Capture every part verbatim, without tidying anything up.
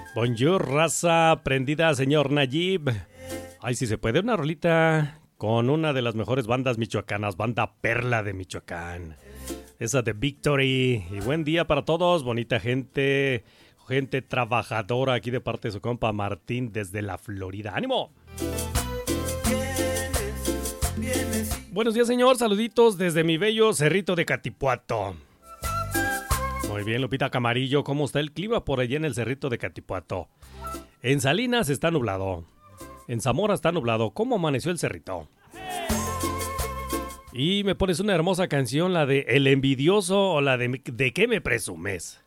Bonjour, raza prendida, señor Nayib. Ay, si se puede, una rolita con una de las mejores bandas michoacanas, Banda Perla de Michoacán. Esa de Victory. Y buen día para todos, bonita gente, gente trabajadora aquí de parte de su compa Martín desde la Florida. ¡Ánimo! Buenos días, señor. Saluditos desde mi bello Cerrito de Catipuato. Muy bien, Lupita Camarillo, ¿cómo está el clima por allá en el Cerrito de Catipuato? En Salinas está nublado. En Zamora está nublado. ¿Cómo amaneció el Cerrito? Y me pones una hermosa canción, la de El Envidioso o la de ¿De qué me presumes?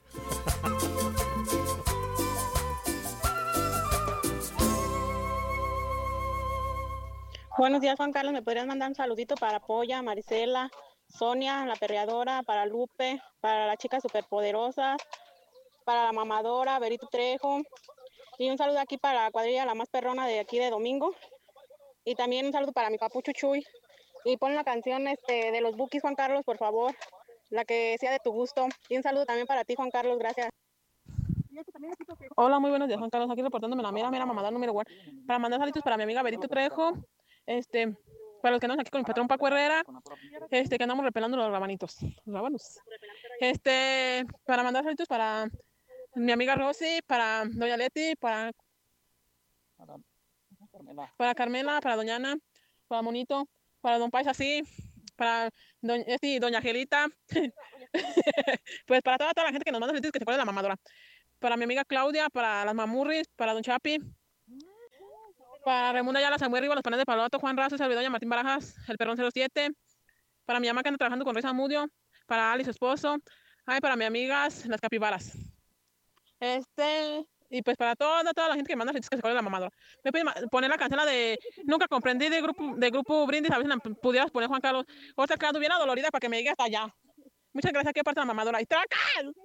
Buenos días, Juan Carlos. ¿Me podrías mandar un saludito para Polla, Marisela, Sonia, la perreadora, para Lupe, para la chica superpoderosa, para la mamadora, Berito Trejo? Y un saludo aquí para la cuadrilla, la más perrona de aquí de Domingo. Y también un saludo para mi papucho Chuy. Y pon la canción este, de los Bukis, Juan Carlos, por favor. La que sea de tu gusto. Y un saludo también para ti, Juan Carlos. Gracias. Hola, muy buenos días, Juan Carlos. Aquí reportándome la mera, mera mamada número uno. Para mandar saludos para mi amiga Berito Trejo. Este, para los que andamos aquí con mi patrón Paco Herrera. Este, que andamos repelando los rabanitos. Los rabanos. Este, para mandar saludos para mi amiga Rosy, para doña Leti, para para Carmela, para doña Ana, para Monito, para don Paisa, sí, para doña, sí, doña Angelita. Pues para toda, toda la gente que nos manda saludos, que se acuerde de la mamadora. Para mi amiga Claudia, para las Mamurris, para don Chapi, para Raimunda Ayala, Samuel Riva, los panes de Paloto, Juan Razo, Salvidoña, Martín Barajas, el Perrón cero siete, para mi mamá que anda trabajando con Rey Zamudio, para Ali, su esposo, ay, para mis amigas, las capibaras. Este, y pues para toda, toda la gente que manda saludos, que se acuerde de la mamadora. Me pueden poner la canción de Nunca Comprendí de grupo, de grupo Brindis, a ver si la pudieras poner, Juan Carlos. Otra que anduviera dolorida para que me llegue hasta allá. Muchas gracias, aquí aparte de la mamadora. ¡Y tracas!